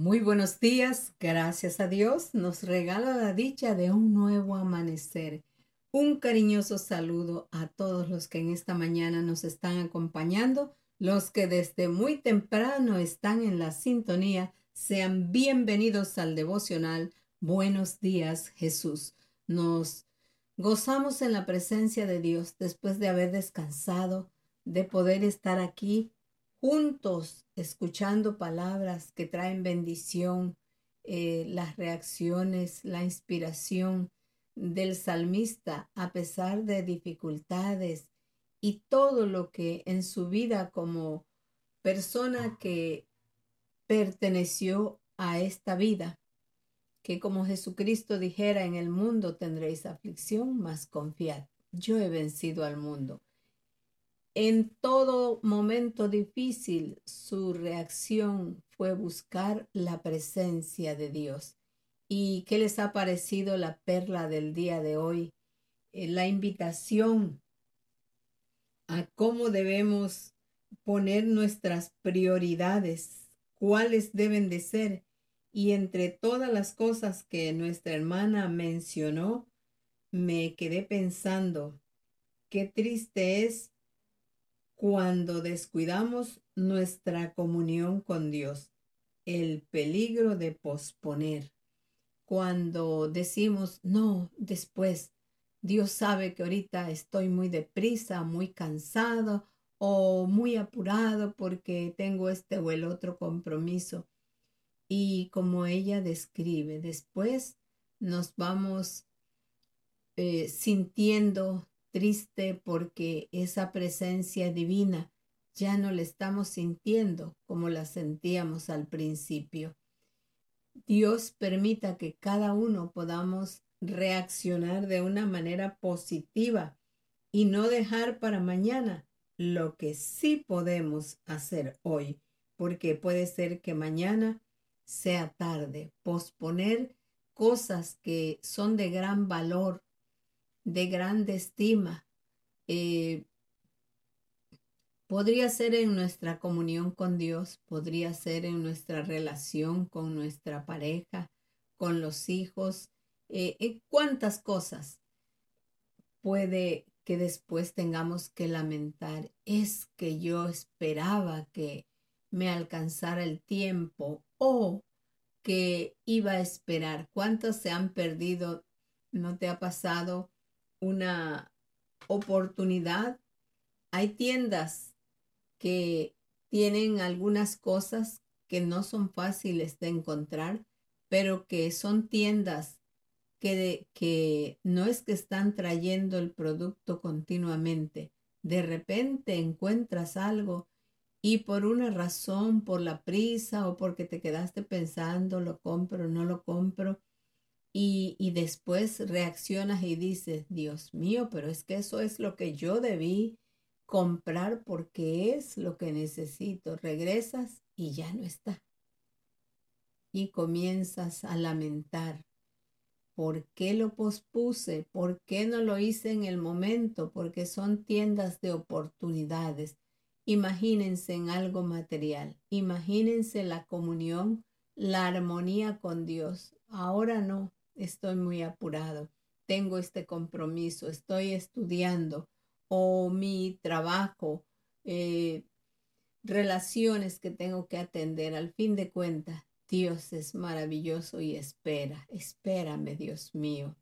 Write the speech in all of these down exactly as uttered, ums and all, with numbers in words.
Muy buenos días, gracias a Dios nos regala la dicha de un nuevo amanecer. Un cariñoso saludo a todos los que en esta mañana nos están acompañando, los que desde muy temprano están en la sintonía, sean bienvenidos al devocional. Buenos días, Jesús. Nos gozamos en la presencia de Dios después de haber descansado, de poder estar aquí juntos, escuchando palabras que traen bendición, eh, las reacciones, la inspiración del salmista a pesar de dificultades y todo lo que en su vida como persona que perteneció a esta vida, que como Jesucristo dijera, en el mundo tendréis aflicción, mas confiad, yo he vencido al mundo. En todo momento difícil, su reacción fue buscar la presencia de Dios. ¿Y qué les ha parecido la perla del día de hoy? Eh, la invitación a cómo debemos poner nuestras prioridades, cuáles deben de ser. Y entre todas las cosas que nuestra hermana mencionó, me quedé pensando, qué triste es cuando descuidamos nuestra comunión con Dios, el peligro de posponer. Cuando decimos, no, después, Dios sabe que ahorita estoy muy deprisa, muy cansado o muy apurado porque tengo este o el otro compromiso. Y como ella describe, después nos vamos eh, sintiendo triste porque esa presencia divina ya no la estamos sintiendo como la sentíamos al principio. Dios permita que cada uno podamos reaccionar de una manera positiva y no dejar para mañana lo que sí podemos hacer hoy, porque puede ser que mañana sea tarde. Posponer cosas que son de gran valor, de grande estima. Eh, podría ser en nuestra comunión con Dios, podría ser en nuestra relación con nuestra pareja, con los hijos, eh, en cuántas cosas puede que después tengamos que lamentar. Es que yo esperaba que me alcanzara el tiempo o que iba a esperar. ¿Cuántos se han perdido? ¿No te ha pasado una oportunidad? Hay tiendas que tienen algunas cosas que no son fáciles de encontrar, pero que son tiendas que, de, que no es que están trayendo el producto continuamente. De repente encuentras algo y por una razón, por la prisa o porque te quedaste pensando, lo compro, no lo compro, y, y después reaccionas y dices, Dios mío, pero es que eso es lo que yo debí comprar porque es lo que necesito. Regresas y ya no está. Y comienzas a lamentar. ¿Por qué lo pospuse? ¿Por qué no lo hice en el momento? Porque son tiendas de oportunidades. Imagínense en algo material. Imagínense la comunión, la armonía con Dios. Ahora no, estoy muy apurado. Tengo este compromiso, estoy estudiando o mi trabajo, eh, relaciones que tengo que atender. Al fin de cuentas, Dios es maravilloso y espera, espérame, Dios mío.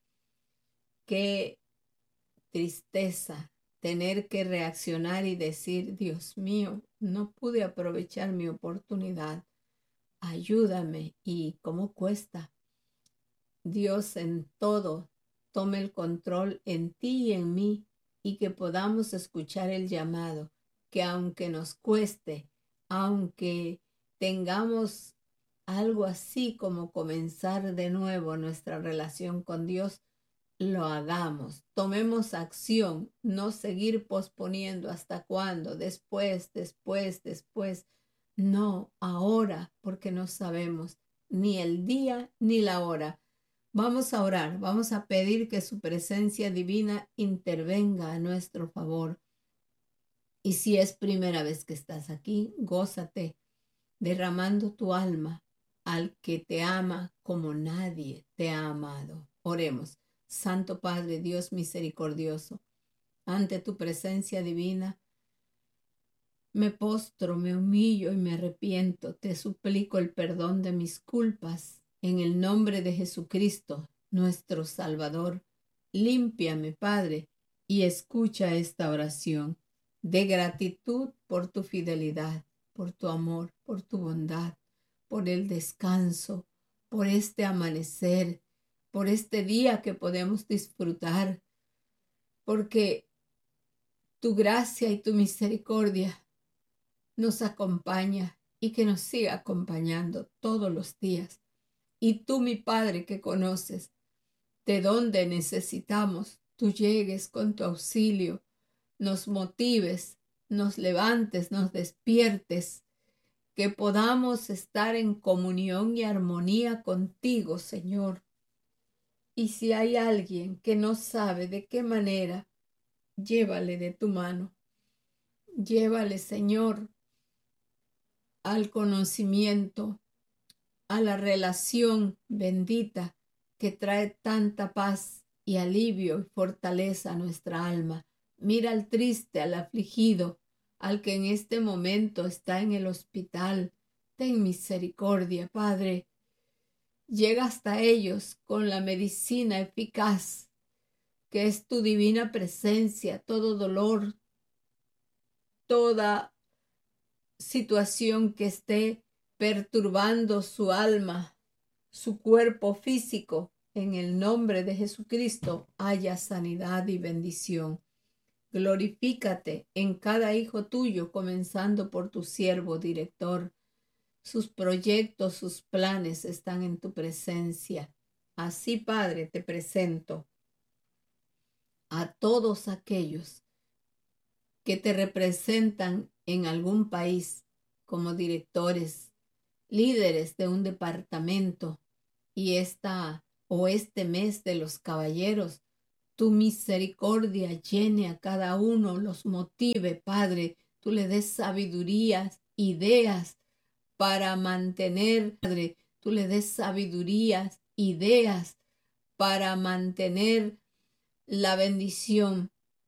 Qué tristeza tener que reaccionar y decir, Dios mío, no pude aprovechar mi oportunidad, ayúdame. ¿Y cómo cuesta? Dios en todo tome el control en ti y en mí y que podamos escuchar el llamado, que aunque nos cueste, aunque tengamos algo así como comenzar de nuevo nuestra relación con Dios, lo hagamos, tomemos acción, no seguir posponiendo hasta cuándo, después, después, después. No, ahora, porque no sabemos ni el día ni la hora. Vamos a orar, vamos a pedir que su presencia divina intervenga a nuestro favor. Y si es primera vez que estás aquí, gózate derramando tu alma al que te ama como nadie te ha amado. Oremos. Santo Padre, Dios misericordioso, ante tu presencia divina, me postro, me humillo y me arrepiento. Te suplico el perdón de mis culpas. En el nombre de Jesucristo, nuestro Salvador, límpiame, Padre, y escucha esta oración de gratitud por tu fidelidad, por tu amor, por tu bondad, por el descanso, por este amanecer, por este día que podemos disfrutar, porque tu gracia y tu misericordia nos acompaña y que nos siga acompañando todos los días. Y tú, mi Padre, que conoces de dónde necesitamos, tú llegues con tu auxilio, nos motives, nos levantes, nos despiertes, que podamos estar en comunión y armonía contigo, Señor. Y si hay alguien que no sabe de qué manera, llévale de tu mano. Llévale, Señor, al conocimiento, a la relación bendita que trae tanta paz y alivio y fortaleza a nuestra alma. Mira al triste, al afligido, al que en este momento está en el hospital. Ten misericordia, Padre. Llega hasta ellos con la medicina eficaz, que es tu divina presencia. Todo dolor, toda situación que esté perturbando su alma, su cuerpo físico, en el nombre de Jesucristo haya sanidad y bendición. Glorifícate en cada hijo tuyo, comenzando por tu siervo director. Sus proyectos, sus planes están en tu presencia. Así, Padre, te presento a todos aquellos que te representan en algún país como directores, líderes de un departamento, y esta o este mes de los caballeros, tu misericordia llene a cada uno, los motive, Padre, tú le des sabiduría, ideas para mantener, Padre, tú le des sabiduría, ideas para mantener la bendición